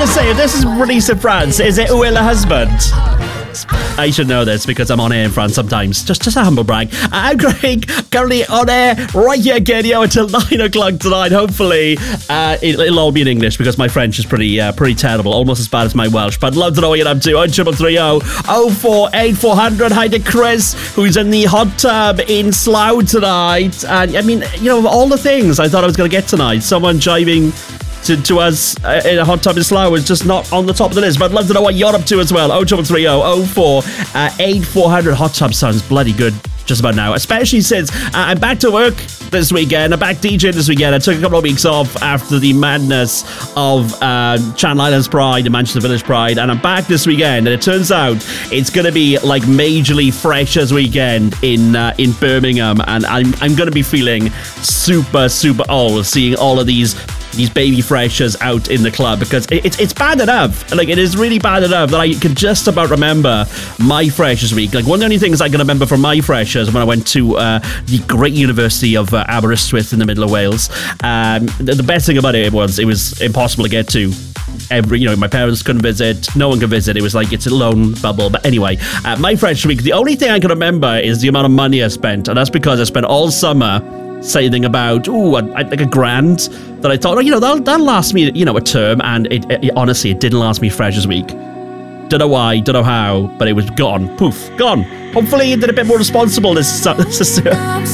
to say, if this is released in France, is it Où est le husband? I should know this because I'm on air in France sometimes. Just a humble brag. I'm Craig, currently on air right here again, until 9 o'clock tonight. Hopefully, it'll all be in English because my French is pretty terrible, almost as bad as my Welsh. But I'd love to know what you're up to. 0330 048 Hi to Chris, who's in the hot tub in Slough tonight. And I mean, of all the things I thought I was going to get tonight, someone jiving to us in a hot tub in Slough is just not on the top of the list. But I'd love to know what you're up to as well. 0330 048 Hot tub sounds bloody good just about now, especially since I'm back to work this weekend. I'm back DJing this weekend. I took a couple of weeks off after the madness of Channel Islands Pride and Manchester Village Pride, and I'm back this weekend, and it turns out it's going to be like majorly Freshers weekend in Birmingham, and I'm going to be feeling super old seeing all of these baby freshers out in the club, because it's bad enough. Like, it is really bad enough that I can just about remember my Freshers week. Like, one of the only things I can remember from my Freshers when I went to the great University of Aberystwyth in the middle of Wales. The best thing about it was impossible to get to. My parents couldn't visit, no one could visit. It was like it's a lone bubble. But anyway, my Freshers week, the only thing I can remember is the amount of money I spent, and that's because I spent all summer saving about like $1,000 that I thought, that'll last me a term, and it honestly, it didn't last me Freshers week. Don't know why, don't know how, but it was gone. Poof, gone. Hopefully you did a bit more responsible this